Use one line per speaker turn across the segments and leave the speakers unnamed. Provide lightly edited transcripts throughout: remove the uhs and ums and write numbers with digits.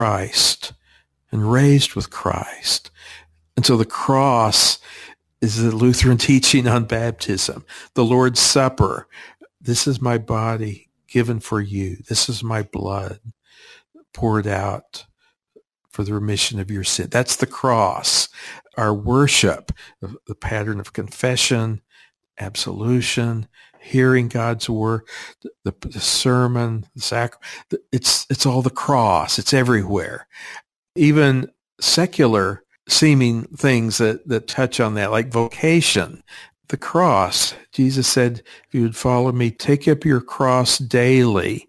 Christ and raised with Christ. And so the cross is the Lutheran teaching on baptism. The Lord's Supper, this is my body given for you. This is my blood poured out for the remission of your sin. That's the cross. Our worship, the pattern of confession, absolution, hearing God's word, the sermon, the sacrament, it's all the cross. It's everywhere. Even secular seeming things that touch on that, like vocation, the cross. Jesus said, if you would follow me, take up your cross daily,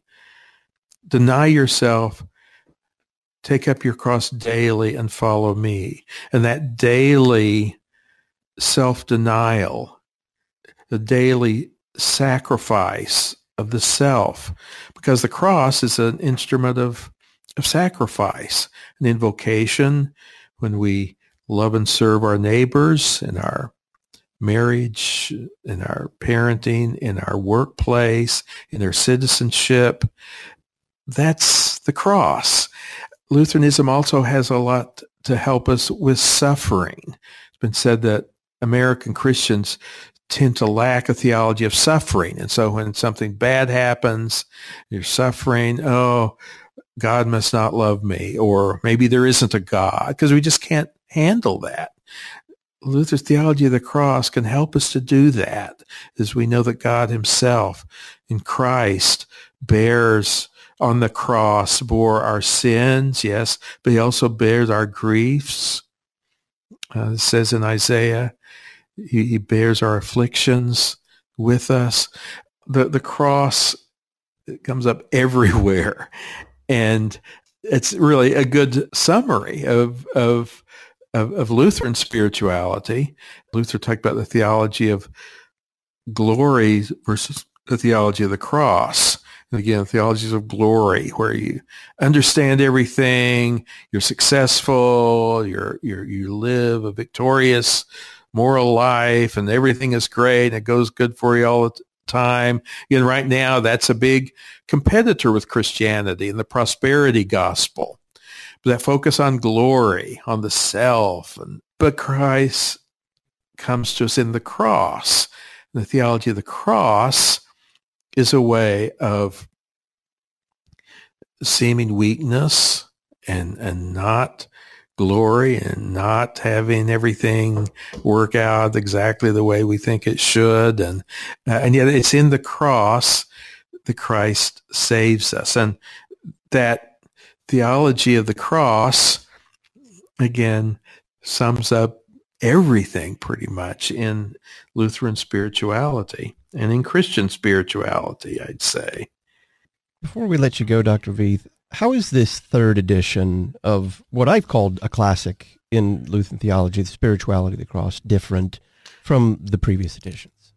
deny yourself, take up your cross daily and follow me. And that daily self-denial, the daily sacrifice of the self, because the cross is an instrument of sacrifice. And in vocation, when we love and serve our neighbors in our marriage, in our parenting, in our workplace, in our citizenship, that's the cross. Lutheranism also has a lot to help us with suffering. It's been said that American Christians tend to lack a theology of suffering. And so when something bad happens, you're suffering, oh, God must not love me, or maybe there isn't a God, because we just can't handle that. Luther's theology of the cross can help us to do that, as we know that God himself in Christ bears on the cross, bore our sins, yes, but he also bears our griefs. It says in Isaiah, he bears our afflictions with us. The cross comes up everywhere. And it's really a good summary of Lutheran spirituality. Luther talked about the theology of glory versus the theology of the cross. And again, theologies of glory, where you understand everything, you're successful, you live a victorious moral life, and everything is great, and it goes good for you all the time. Again, right now, that's a big competitor with Christianity and the prosperity gospel. But that focus on glory, on the self. But Christ comes to us in the cross. And the theology of the cross is a way of seeming weakness and not glory, and not having everything work out exactly the way we think it should. And yet it's in the cross that Christ saves us. And that theology of the cross, again, sums up everything pretty much in Lutheran spirituality and in Christian spirituality, I'd say.
Before we let you go, Dr. Veith, how is this third edition of what I've called a classic in Lutheran theology, the spirituality of the cross, different from the previous editions?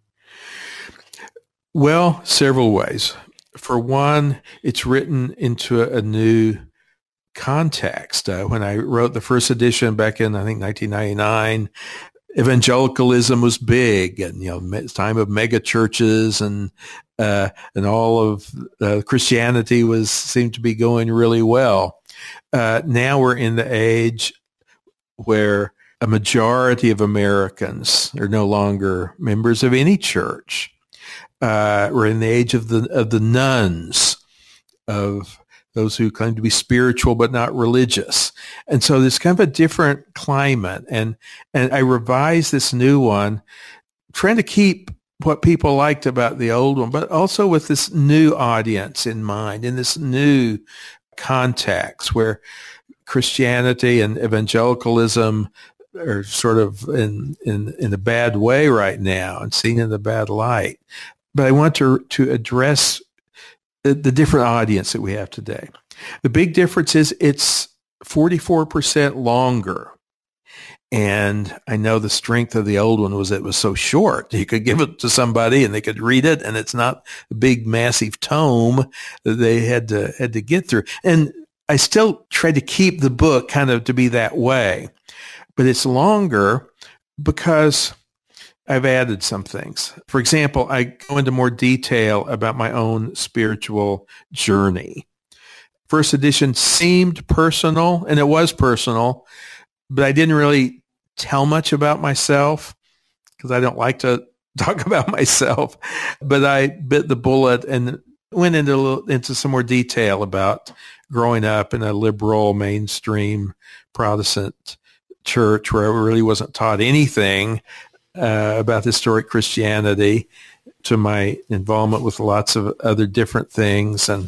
Well, several ways. For one, it's written into a new context. When I wrote the first edition back in, I think, 1999, evangelicalism was big, and it's time of mega churches, and all of Christianity seemed to be going really well. Now we're in the age where a majority of Americans are no longer members of any church. We're in the age of the nuns, of those who claim to be spiritual but not religious. And so there's kind of a different climate. And I revised this new one, trying to keep what people liked about the old one, but also with this new audience in mind, in this new context where Christianity and evangelicalism are sort of in a bad way right now and seen in a bad light. But I want to address the different audience that we have today. The big difference is it's 44% longer. And I know the strength of the old one was it was so short. You could give it to somebody and they could read it, and it's not a big, massive tome that they had to get through. And I still try to keep the book kind of to be that way. But it's longer because I've added some things. For example, I go into more detail about my own spiritual journey. first edition seemed personal, and it was personal, but I didn't really tell much about myself because I don't like to talk about myself. But I bit the bullet and went into some more detail about growing up in a liberal, mainstream Protestant church where I really wasn't taught anything about historic Christianity, to my involvement with lots of other different things, and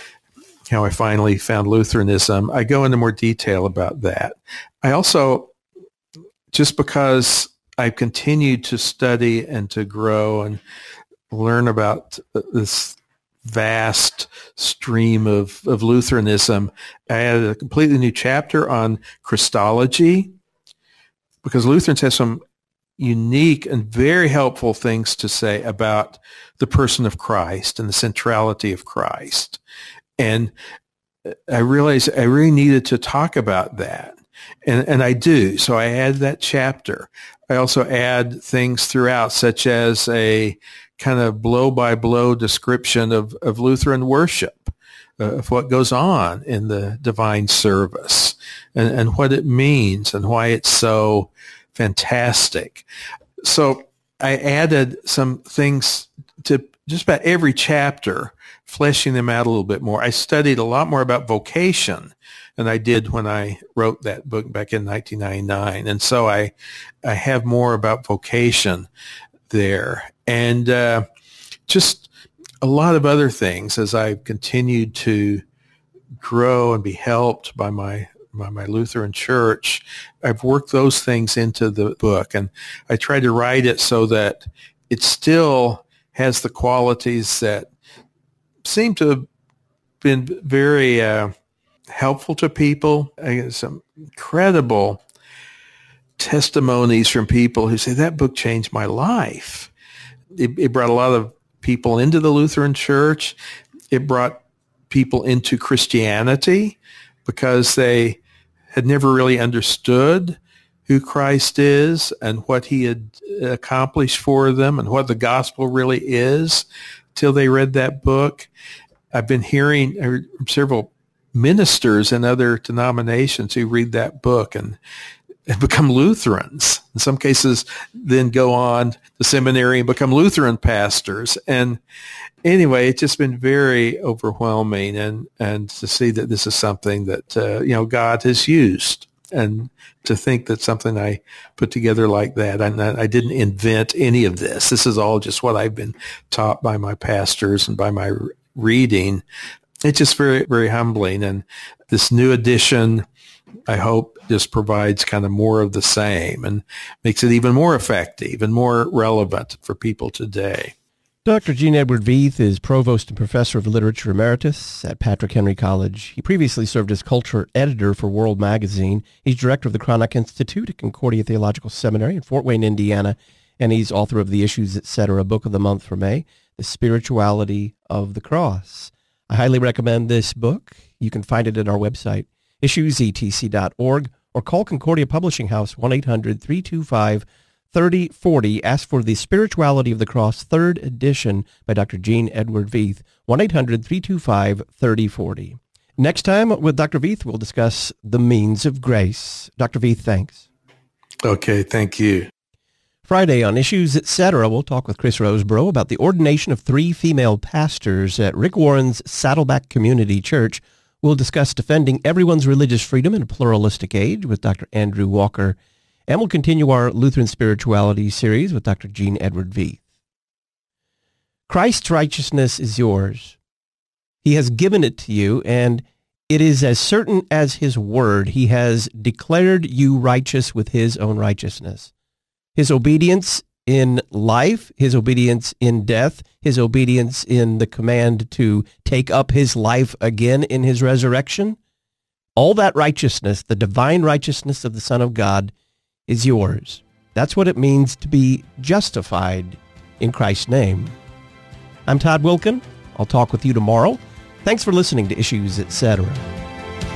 how I finally found Lutheranism. I go into more detail about that. I also, just because I've continued to study and to grow and learn about this vast stream of Lutheranism, I added a completely new chapter on Christology, because Lutherans have some unique and very helpful things to say about the person of Christ and the centrality of Christ. And I realized I really needed to talk about that. And I do. So I add that chapter. I also add things throughout, such as a kind of blow-by-blow description of Lutheran worship, of what goes on in the divine service, and what it means and why it's so fantastic. So I added some things to just about every chapter, fleshing them out a little bit more. I studied a lot more about vocation than I did when I wrote that book back in 1999. And so I have more about vocation there. And just a lot of other things as I've continued to grow and be helped by my Lutheran church. I've worked those things into the book, and I tried to write it so that it still has the qualities that seem to have been very helpful to people. I get some incredible testimonies from people who say, that book changed my life. It brought a lot of people into the Lutheran church. It brought people into Christianity because they had never really understood who Christ is and what he had accomplished for them and what the gospel really is till they read that book. I've been hearing several ministers in other denominations who read that book and become Lutherans. In some cases, then go on to seminary and become Lutheran pastors. And anyway, it's just been very overwhelming, and to see that this is something that God has used, and to think that something I put together like that, I didn't invent any of this. This is all just what I've been taught by my pastors and by my reading. It's just very, very humbling. And this new edition, I hope, just provides kind of more of the same and makes it even more effective and more relevant for people today.
Dr. Gene Edward Veith is Provost and Professor of Literature Emeritus at Patrick Henry College. He previously served as culture editor for World Magazine. He's director of the Cranach Institute at Concordia Theological Seminary in Fort Wayne, Indiana, and he's author of the Issues, Etc. Book of the Month for May, The Spirituality of the Cross. I highly recommend this book. You can find it at our website, issuesetc.org, or call Concordia Publishing House 1-800-325-3040. Ask for The Spirituality of the Cross, 3rd edition by Dr. Gene Edward Veith, 1-800-325-3040. Next time with Dr. Veith, we'll discuss the means of grace. Dr. Veith, thanks.
Okay, thank you.
Friday on Issues, Etc., we'll talk with Chris Roseborough about the ordination of 3 female pastors at Rick Warren's Saddleback Community Church. We'll discuss defending everyone's religious freedom in a pluralistic age with Dr. Andrew Walker. And we'll continue our Lutheran Spirituality series with Dr. Gene Edward Veith. Christ's righteousness is yours. He has given it to you, and it is as certain as his word. He has declared you righteous with his own righteousness. His obedience in life, his obedience in death, his obedience in the command to take up his life again in his resurrection, all that righteousness, the divine righteousness of the Son of God, is yours. That's what it means to be justified in Christ's name. I'm Todd Wilkin. I'll talk with you tomorrow. Thanks for listening to Issues, Etc.